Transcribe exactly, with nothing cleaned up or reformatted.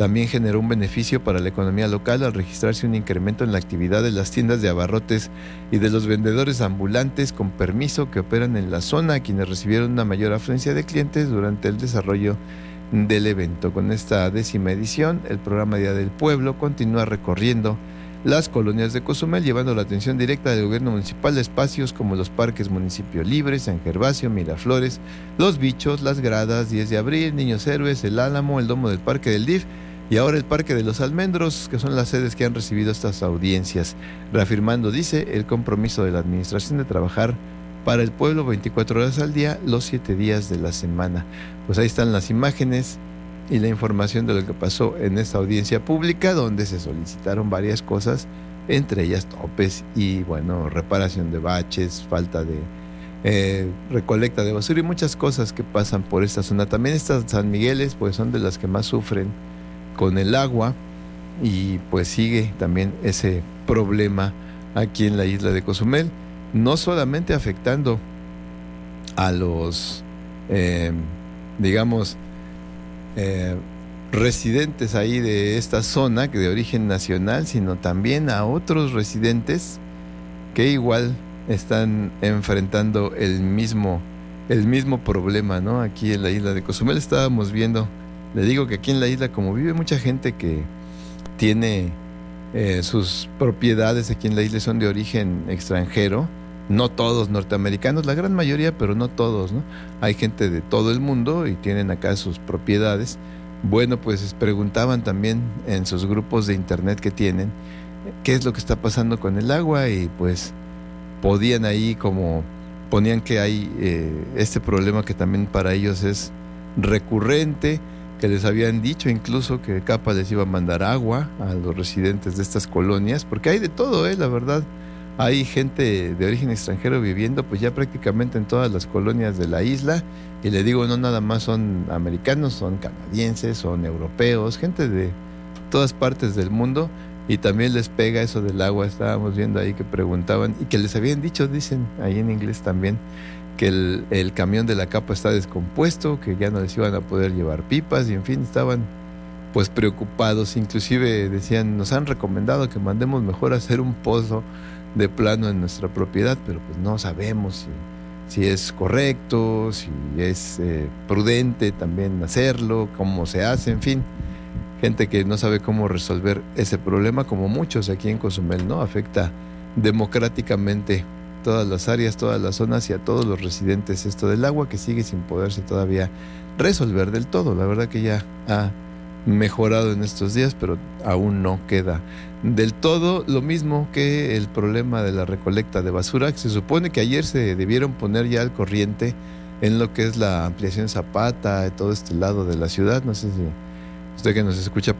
También generó un beneficio para la economía local al registrarse un incremento en la actividad de las tiendas de abarrotes y de los vendedores ambulantes con permiso que operan en la zona, quienes recibieron una mayor afluencia de clientes durante el desarrollo del evento. Con esta décima edición, el programa Día del Pueblo continúa recorriendo las colonias de Cozumel, llevando la atención directa del gobierno municipal a espacios como los parques Municipio Libre, San Gervasio, Miraflores, Los Bichos, Las Gradas, diez de abril, Niños Héroes, El Álamo, el Domo del Parque del D I F y ahora el Parque de los Almendros, que son las sedes que han recibido estas audiencias, reafirmando, dice, el compromiso de la administración de trabajar para el pueblo veinticuatro horas al día, los siete días de la semana. Pues ahí están las imágenes y la información de lo que pasó en esta audiencia pública, donde se solicitaron varias cosas, entre ellas topes y, bueno, reparación de baches, falta de eh, recolecta de basura y muchas cosas que pasan por esta zona. También estas San Migueles, pues son de las que más sufren con el agua y pues sigue también ese problema aquí en la isla de Cozumel, no solamente afectando a los, eh, digamos, Eh, residentes ahí de esta zona que de origen nacional, sino también a otros residentes que igual están enfrentando el mismo el mismo problema, ¿no? Aquí en la isla de Cozumel estábamos viendo, le digo que aquí en la isla, como vive mucha gente que tiene eh, sus propiedades aquí en la isla son de origen extranjero, no todos norteamericanos, la gran mayoría, pero no todos, ¿no? Hay gente de todo el mundo y tienen acá sus propiedades. Bueno, pues preguntaban también en sus grupos de internet que tienen qué es lo que está pasando con el agua y pues podían ahí como ponían que hay eh, este problema que también para ellos es recurrente, que les habían dicho incluso que CAPA les iba a mandar agua a los residentes de estas colonias, porque hay de todo, ¿eh? La verdad. Hay gente de origen extranjero viviendo pues ya prácticamente en todas las colonias de la isla y le digo, no nada más son americanos, son canadienses, son europeos, gente de todas partes del mundo y también les pega eso del agua. Estábamos viendo ahí que preguntaban y que les habían dicho, dicen ahí en inglés también, que el, el camión de la CAPA está descompuesto, que ya no les iban a poder llevar pipas y en fin, estaban pues preocupados, inclusive decían, nos han recomendado que mandemos mejor a hacer un pozo de plano en nuestra propiedad, pero pues no sabemos si, si es correcto, si es eh, prudente también hacerlo, cómo se hace, en fin, gente que no sabe cómo resolver ese problema, como muchos aquí en Cozumel, ¿no? Afecta democráticamente todas las áreas, todas las zonas y a todos los residentes esto del agua, que sigue sin poderse todavía resolver del todo. La verdad que ya ha mejorado en estos días, pero aún no queda del todo. Lo mismo que el problema de la recolecta de basura, que se supone que ayer se debieron poner ya al corriente en lo que es la ampliación Zapata, de todo este lado de la ciudad. No sé si usted que nos escucha